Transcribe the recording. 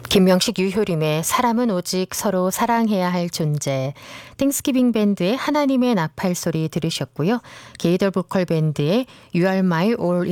김명식 유효림의 사람은 오직 서로 사랑해야 할 존재, 땡스기빙 밴드의 하나님의 나팔 소리 들으셨고요. 게이덜 보컬 밴드의 You Are My All